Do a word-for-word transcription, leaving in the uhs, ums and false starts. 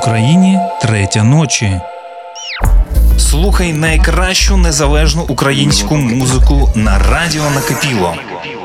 Україні третя ночі. Слухай найкращу незалежну українську музику на радіо Накипіло.